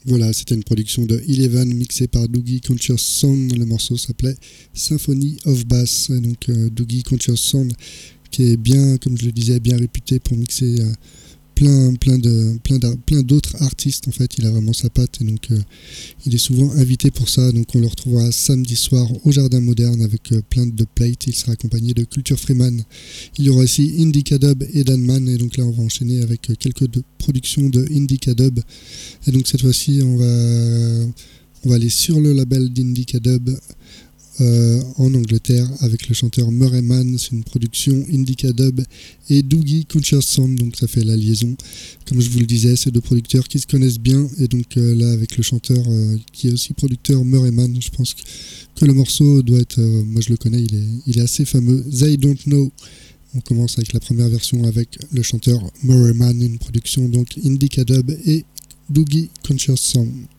Voilà, c'était une production de Eleven mixée par Doogie Conscious Sound. Le morceau s'appelait Symphony of Bass. Et donc Doogie Conscious Sound, qui est bien, comme je le disais, bien réputé pour mixer plein d'autres artistes. En fait, il a vraiment sa patte et donc il est souvent invité pour ça. Donc on le retrouvera samedi soir au Jardin Moderne avec plein de plates. Il sera accompagné de Culture Freeman. Il y aura aussi Indica Dub et Danman, et donc là on va enchaîner avec quelques productions de Indica Dub. Et donc cette fois-ci on va aller sur le label d'Indica Dub en Angleterre avec le chanteur Murray Mann. C'est une production Indica Dub et Doogie Conscious Sound, donc ça fait la liaison. Comme je vous le disais, c'est deux producteurs qui se connaissent bien, et donc là avec le chanteur qui est aussi producteur Murray Mann, je pense que le morceau doit être, moi je le connais, il est assez fameux, They Don't Know. On commence avec la première version avec le chanteur Murray Mann, une production donc Indica Dub et Doogie Conscious Sound.